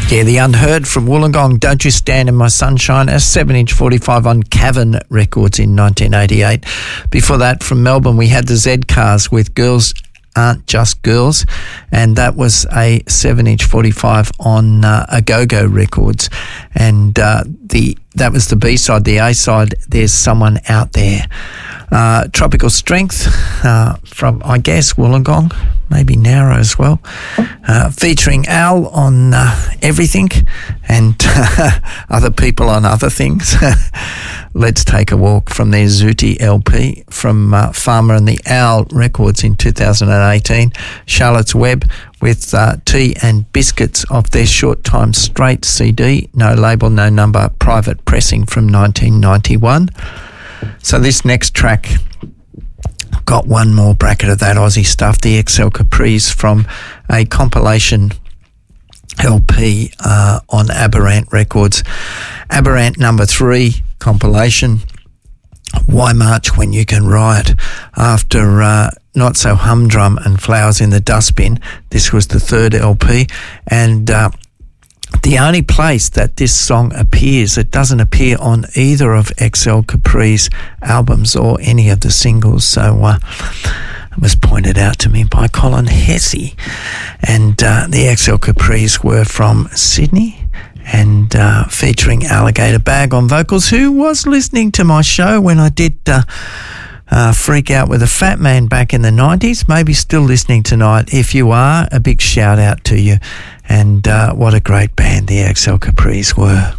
Yeah, The Unheard from Wollongong, Don't You Stand in My Sunshine, a 7-inch 45 on Cavern Records in 1988. Before that, from Melbourne, we had the Z-Cars with Girls Aren't Just Girls, and that was a 7-inch 45 on Go Records. And that was the B-side. The A-side, There's Someone Out There. Tropical Strength from, I guess, Wollongong, maybe Nowra as well, featuring Al on Everything and other people on other things. Let's Take a Walk from their Zooty LP from Farmer and the Owl Records in 2018. Charlotte's Web with Tea and Biscuits off their Short Time Straight CD, no label, no number, private pressing from 1991. So this next track got one more bracket of that Aussie stuff, the XL Caprice from a compilation LP on Aberrant Records. Aberrant number 3 compilation, Why March When You Can Riot. After Not So Humdrum and Flowers in the Dustbin, this was the 3rd LP, and the only place that this song appears, it doesn't appear on either of XL Capri's albums or any of the singles. So it was pointed out to me by Colin Hesse. And the XL Capri's were from Sydney and featuring Alligator Bag on vocals, who was listening to my show when I did Freak Out with a Fat Man back in the 90s. Maybe still listening tonight. If you are, a big shout out to you. And what a great band the XL Capri's were.